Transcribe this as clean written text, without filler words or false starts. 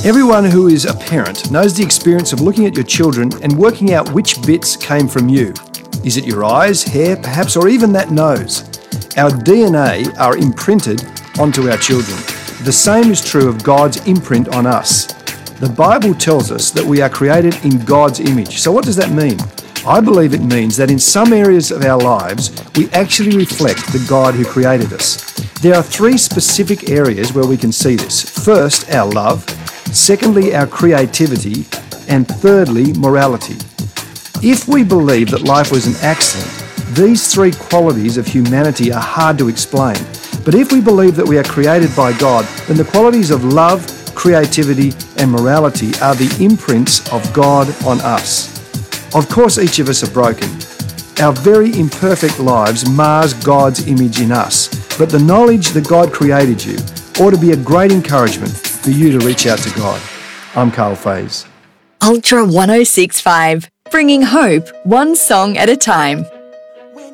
Everyone who is a parent knows the experience of looking at your children and working out which bits came from you. Is it your eyes, hair, perhaps, or even that nose? Our DNA are imprinted onto our children. The same is true of God's imprint on us. The Bible tells us that we are created in God's image. So what does that mean? I believe it means that in some areas of our lives, we actually reflect the God who created us. There are three specific areas where we can see this. First, our love. Secondly, our creativity. And thirdly, morality. If we believe that life was an accident, these three qualities of humanity are hard to explain. But if we believe that we are created by God, then the qualities of love, creativity, and morality are the imprints of God on us. Of course, each of us are broken. Our very imperfect lives mars God's image in us. But the knowledge that God created you ought to be a great encouragement for you to reach out to God. I'm Carl Faze. Ultra 1065, bringing hope one song at a time.